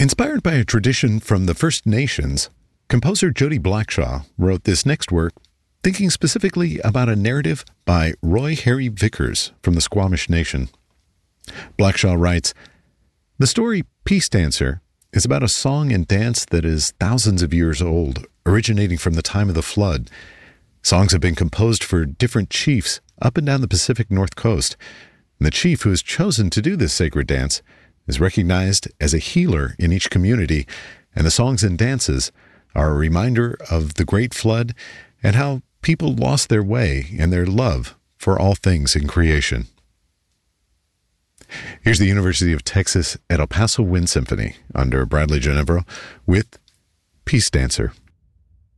Inspired by a tradition from the First Nations, composer Jody Blackshaw wrote this next work, thinking specifically about a narrative by Roy Harry Vickers from the Squamish Nation. Blackshaw writes, "The story Peace Dancer is about a song and dance that is thousands of years old, originating from the time of the flood. Songs have been composed for different chiefs up and down the Pacific North Coast, and the chief who is chosen to do this sacred dance is recognized as a healer in each community, and the songs and dances are a reminder of the Great Flood and how people lost their way and their love for all things in creation." Here's the University of Texas at El Paso Wind Symphony under Bradley Ginevra with Peace Dancer.